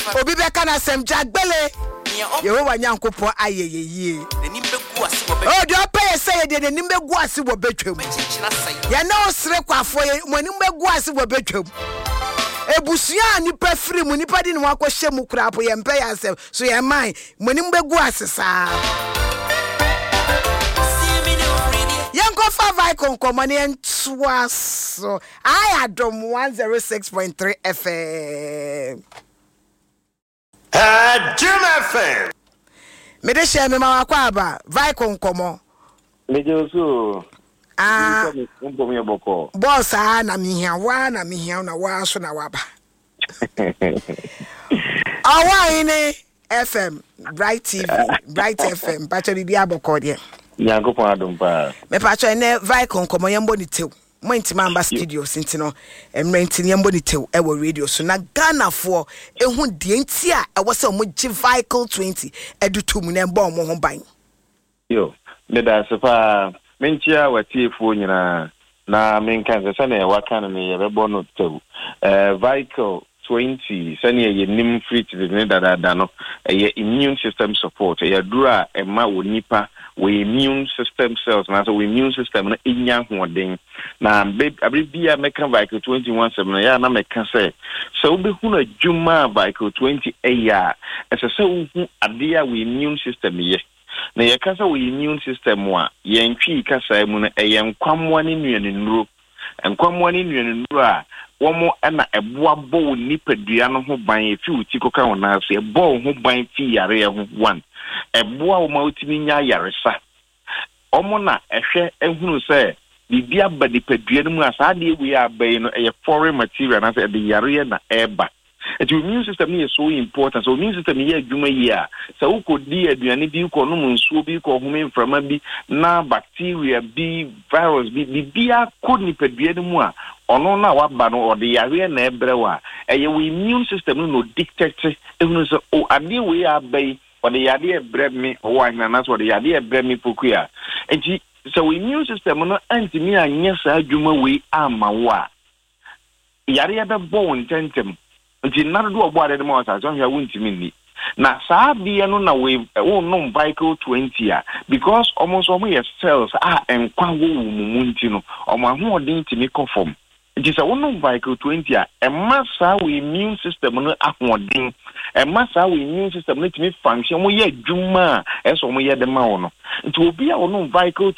obi beka na sem jagbele Yehowa nyankopo ayeyeye o de opeye say de nim begu ase wo betwam ye na osre kwafo ye mo nim begu ase wo betwam ebusia ni pefiri mu nipa di ne wakɔhye mu krapo ye mpe ya asem so ye man mo nim begu ase sa Yanko Favai Konkomani and Swaso. I adom 106.3 FM. Jim FM. Mede share me ma kwaba vai konkomo. Meje so. Mbomi boko. Boss na mihia na wa so na waba. Awa ine FM, Bright TV, Bright FM, pacho bibi aboko de. Yankopon adompa. Me pacho ne vai konkomo yembo ni tew. Mo intima amba studio sintino emrenti yembo ni tew e wo radio so na Ghana for ehu de enti a e wo se mo gi vehicle 20 edutum na embo mo ho ban. Yo, me da sefa mentia watiefo nyina na menka se na waka na me yebebo no tew. Vehicle 20 sani ye nim free to the dada no ye immune system support ye dura ema wonipa we immune system cells na so we immune system na enya hoden na abibia meka vehicle 21 ya na meka say so be hu na djuma vehicle 20 eya ese se hu ade a we immune system ye na ye kasa we immune system wa ye ntwi kasa mu na eye nkwamwa ne nuanenuro nkwamwa ne nuanenuro a womo na eboa bo nipadua no ho ban efi uti koka wona so ebo ho ban fi yare ho one eboa wo ma utimi nya yaresa omo na ehwe ehunu se bibia ba nipadua no mu asa de ewe abai no eye foreign material na se de yare na eba the immune system is so important. So immune system here adwuma yi a so ukodi aduane bi ko no nsuo bi ko home mframa bi na bacteria bi virus bi bia ko nipadua no mu a ono na waba no ode yare na ebrewa eye we immune system no dictate ehunu so o ade we abai ode yare ebre me o anya na so ode yare ebre me pokua enti so immune system no antimi anya sa adwuma we ama wa yare ebe bon tentem nti na do obo ade mo asa so hia wuntimi ni na saa bia no na we no vehicle 20 a because almost your cells enkwa wo mu nti no omo ahoden timi conform nti sa no vehicle 20 a emma saa we immune system no ahoden emma saa we immune system no timi function mo ye adwuma eso mo ye de ma wo no nti obi a no vehicle